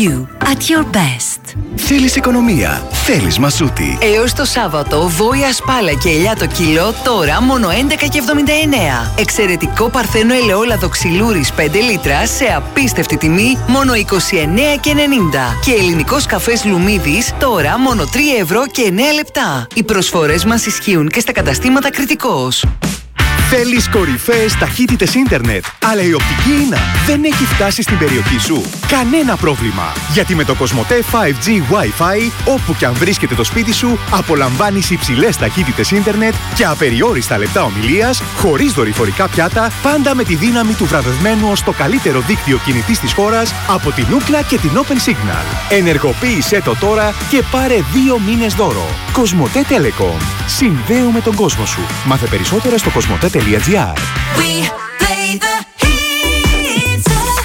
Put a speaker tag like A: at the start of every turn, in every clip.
A: You at your best.
B: Θέλεις οικονομία, θέλεις Μασούτη.
A: Έως το Σάββατο, βόηα σπάλα και ελιά το κιλό, τώρα μόνο 11,79. Εξαιρετικό παρθένο ελαιόλαδο ξυλούρης 5 λίτρα σε απίστευτη τιμή, μόνο 29,90. Και ελληνικός καφές Λουμίδης, τώρα μόνο 3 ευρώ και 9 λεπτά. Οι προσφορές μας ισχύουν και στα καταστήματα Κρητικός.
B: Θέλεις κορυφαίες ταχύτητες ίντερνετ, αλλά η οπτική ίνα δεν έχει φτάσει στην περιοχή σου? Κανένα πρόβλημα, γιατί με το Κοσμοτέ 5G Wi-Fi, όπου και αν βρίσκεται το σπίτι σου, απολαμβάνεις υψηλές ταχύτητες ίντερνετ και απεριόριστα λεπτά ομιλίας, χωρίς δορυφορικά πιάτα, πάντα με τη δύναμη του βραβευμένου ως το καλύτερο δίκτυο κινητής της χώρας από την Ookla και την Open Signal. Ενεργοποίησέ το τώρα και πάρε 2 μήνες δώρο. Κοσμοτέ Telecom. Συνδέουμε τον κόσμο σου. Μάθε περισσότερα στο κοσμοτέ.gr.
C: We play the hits,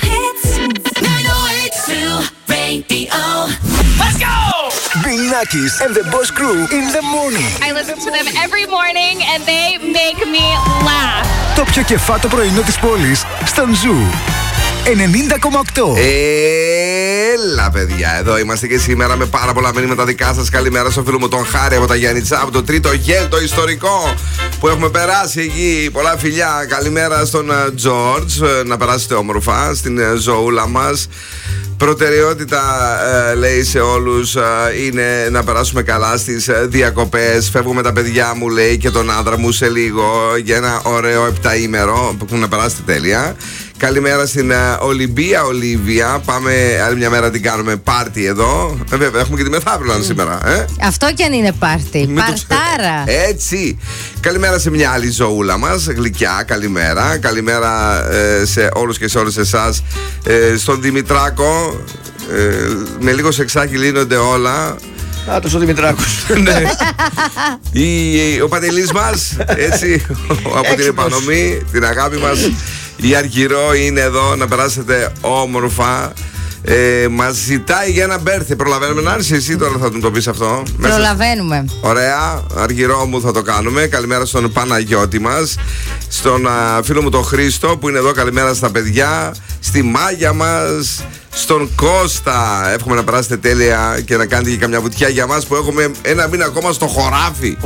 C: radio. Let's go!
D: Bill Nackis and the Boss Crew in the morning.
E: I listen to them every morning and they make me laugh.
D: Το πιο κεφάτο πρωινό της πόλης στον Ζου 90,8.
F: Έλα παιδιά, εδώ είμαστε και σήμερα με πάρα πολλά μηνύματα δικά σας. Καλημέρα στο φίλο μου τον Χάρη από τα Γιάννητσά, από το τρίτο γέλ, το ιστορικό που έχουμε περάσει εκεί. Πολλά φιλιά, καλημέρα στον Τζόρτζ. Να περάσετε όμορφα στην ζωούλα μας. Προτεραιότητα λέει σε όλους είναι να περάσουμε καλά στις διακοπές. Φεύγουμε τα παιδιά μου, λέει, και τον άντρα μου σε λίγο για ένα ωραίο 7ήμερο που έχουν να περάσετε τέλεια. Καλημέρα στην Ολυμπία, Ολίβια. Πάμε άλλη μια μέρα, την κάνουμε πάρτι εδώ. Βέβαια, έχουμε και τη μεθαύριο σήμερα.
G: Αυτό κι αν είναι πάρτι. Παρτάρα.
F: Έτσι. Καλημέρα σε μια άλλη ζωούλα μας. Γλυκιά, καλημέρα. Καλημέρα σε όλους και σε όλες εσάς. Στον Δημητράκο. Με λίγο σεξάκι λύνονται όλα.
H: Άτος ο Δημητράκος.
F: Ναι. Ο Παντελής μας, έτσι, από την επανομή, την αγάπη μας. Η Αργυρό είναι εδώ, να περάσετε όμορφα. Μας ζητάει για ένα birthday. Προλαβαίνουμε να έρθει εσύ τώρα, θα του το πεις αυτό?
G: Προλαβαίνουμε.
F: Ωραία, Αργυρό μου, θα το κάνουμε. Καλημέρα στον Παναγιώτη μας, στον φίλο μου τον Χρήστο που είναι εδώ. Καλημέρα στα παιδιά, στη Μάγια μας, στον Κώστα. Εύχομαι να περάσετε τέλεια και να κάνετε και καμιά βουτιά για μας που έχουμε ένα μήνα ακόμα στο χωράφι.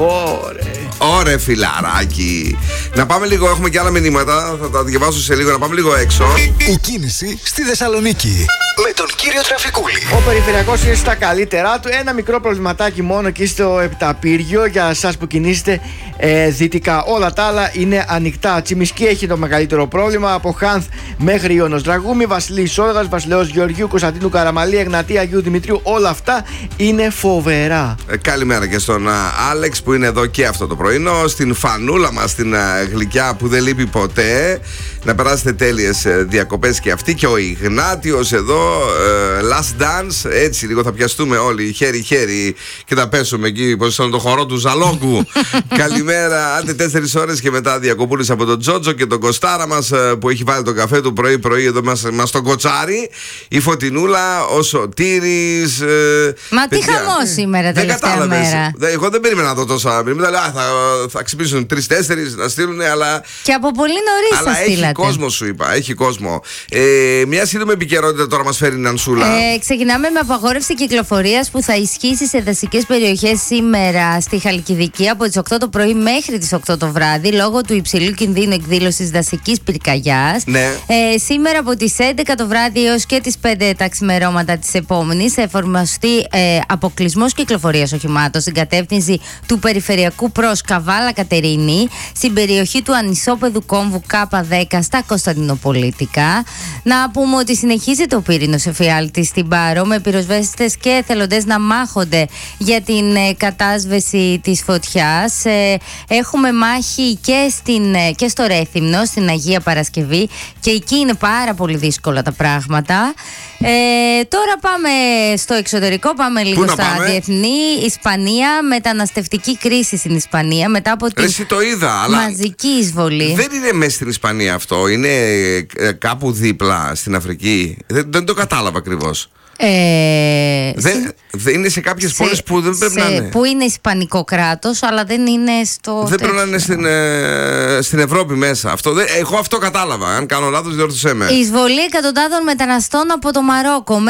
F: Ωραία φιλαράκι. Να πάμε λίγο, έχουμε και άλλα μηνύματα. Θα τα διαβάσω σε λίγο, να πάμε λίγο έξω.
D: Η κίνηση στη Θεσσαλονίκη με τον κύριο Τραφικούλη.
H: Ο περιφερειακός είναι στα καλύτερά του. Ένα μικρό προβληματάκι μόνο εκεί στο Επταπύργιο για εσάς που κινείστε δυτικά. Όλα τα άλλα είναι ανοιχτά. Τσιμισκή έχει το μεγαλύτερο πρόβλημα. Από Χάνθ μέχρι Ιώνος Δραγούμη, Βασιλής Σόλγας, Βασιλέως Γεωργίου, Κωνσταντίνου Καραμαλή, Εγνατία Αγίου Δημητρίου. Όλα αυτά είναι φοβερά.
F: Καλημέρα και στον Άλεξ που είναι εδώ και αυτό το πρωινό. Στην Φανούλα μας, την γλυκιά που δεν λείπει ποτέ. Να περάσετε τέλειες διακοπές και αυτοί. Και ο Ιγνάτιος εδώ, last dance. Έτσι λίγο θα πιαστούμε όλοι χέρι-χέρι και θα πέσουμε εκεί, πως ήταν το χορό του Ζαλόκου. Καλημέρα, άντε 4 ώρες και μετά διακοπούλες από τον Τζότζο και τον Κωστάρα μας που έχει βάλει τον καφέ του πρωί-πρωί εδώ μας τον κοτσάρι. Η Φωτεινούλα, ο Σωτήρης.
G: Μα τι χαμό σήμερα τελευταία μέρα.
F: Εγώ δεν περίμενα να δω τόσα μηνύματα. Θα ξυπνήσουν 3-4 να στείλουν, αλλά.
G: Και από πολύ νωρίς θα στείλατε.
F: Έχει κόσμο, σου είπα. Έχει κόσμο. Μια σύντομη επικαιρότητα τώρα μας φέρει η Νανσούλα.
G: Ξεκινάμε με απαγόρευση κυκλοφορίας που θα ισχύσει σε δασικές περιοχές σήμερα στη Χαλκιδική από τις 8 το πρωί μέχρι τις 8 το βράδυ λόγω του υψηλού κινδύνου εκδήλωσης δασικής πυρκαγιάς.
F: Ναι.
G: Σήμερα από τις 11 το βράδυ έως και τις 5 τα ξημερώματα της επόμενης θα εφαρμοστεί αποκλεισμός κυκλοφορίας οχημάτων στην κατεύθυνση του περιφερειακού προς Καβάλα Κατερίνη, στην περιοχή του Ανισόπεδου Κόμβου K10 στα Κωνσταντινοπολίτικα. Να πούμε ότι συνεχίζεται ο πύρινος εφιάλτης στην Πάρο με πυροσβέστες και εθελοντές να μάχονται για την κατάσβεση της φωτιάς. Έχουμε μάχη και στο Ρέθυμνο, στην Αγία Παρασκευή, και εκεί είναι πάρα πολύ δύσκολα τα πράγματα. Τώρα πάμε στο εξωτερικό, πάμε λίγο στα διεθνή. Ισπανία, μεταναστευτική κρίση στην Ισπανία μετά από την μαζική εισβολή.
F: Δεν είναι μέσα στην Ισπανία αυτό, είναι κάπου δίπλα στην Αφρική. Δεν το κατάλαβα ακριβώς. Δεν είναι σε κάποιες πόλεις που δεν πρέπει να είναι.
G: Που είναι ισπανικό κράτος, αλλά δεν είναι στο.
F: Δεν πρέπει να είναι στην Ευρώπη μέσα. Εγώ αυτό κατάλαβα. Αν κάνω λάθος, διόρθωσέ με.
G: Η εισβολή εκατοντάδων μεταναστών από το Μαρόκο